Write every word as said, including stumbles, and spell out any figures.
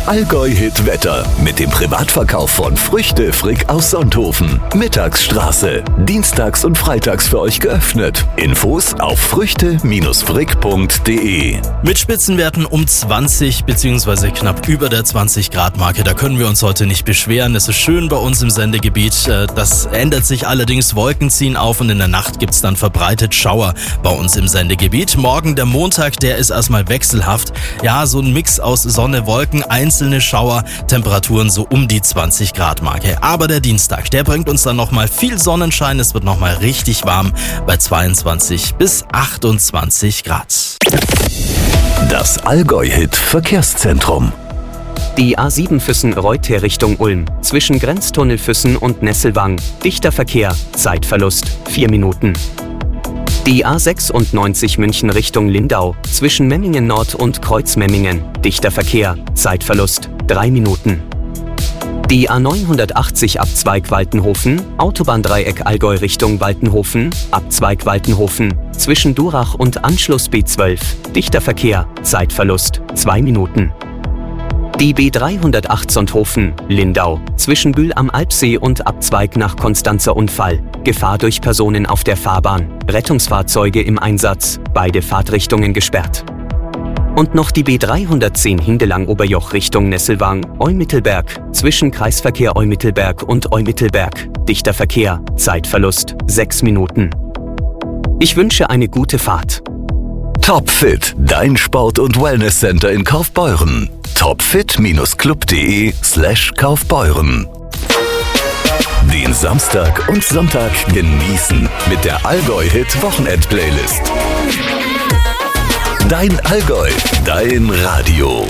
Allgäu-Hit-Wetter mit dem Privatverkauf von Früchte Frick aus Sonthofen. Mittagsstraße. Dienstags und freitags für euch geöffnet. Infos auf früchte frick punkt de. Mit Spitzenwerten um zwanzig bzw. knapp über der zwanzig Grad Marke. Da können wir uns heute nicht beschweren. Es ist schön bei uns im Sendegebiet. Das ändert sich allerdings. Wolken ziehen auf und in der Nacht gibt es dann verbreitet Schauer bei uns im Sendegebiet. Morgen der Montag, der ist erstmal wechselhaft. Ja, so ein Mix aus Sonne, Wolken, einzelne Schauer, Temperaturen so um die zwanzig Grad Marke. Aber der Dienstag, der bringt uns dann nochmal viel Sonnenschein. Es wird nochmal richtig warm bei zweiundzwanzig bis achtundzwanzig Grad. Das Allgäu-Hit Verkehrszentrum. Die A sieben Füssen-Reuter Richtung Ulm. Zwischen Grenztunnel Füssen und Nesselwang. Dichter Verkehr. Zeitverlust. vier Minuten. Die A sechsundneunzig München Richtung Lindau. Zwischen Memmingen Nord und Kreuzmemmingen. Dichter Verkehr. Zeitverlust. drei Minuten. Die A neunhundertachtzig Abzweig Waltenhofen. Autobahndreieck Allgäu Richtung Waltenhofen. Abzweig Waltenhofen. Zwischen Durach und Anschluss B zwölf. Dichter Verkehr. Zeitverlust. zwei Minuten. Die B dreihundertacht Sonthofen, Lindau, zwischen Bühl am Alpsee und Abzweig nach Konstanzer Unfall. Gefahr durch Personen auf der Fahrbahn. Rettungsfahrzeuge im Einsatz. Beide Fahrtrichtungen gesperrt. Und noch die B dreihundertzehn Hindelang-Oberjoch Richtung Nesselwang, Eumittelberg, zwischen Kreisverkehr Eumittelberg und Eumittelberg. Dichter Verkehr, Zeitverlust, sechs Minuten. Ich wünsche eine gute Fahrt. Topfit, dein Sport- und Wellnesscenter in Kaufbeuren. topfit-club.de slash Kaufbeuren. Den Samstag und Sonntag genießen mit der Allgäu-Hit-Wochenend-Playlist. Dein Allgäu, dein Radio.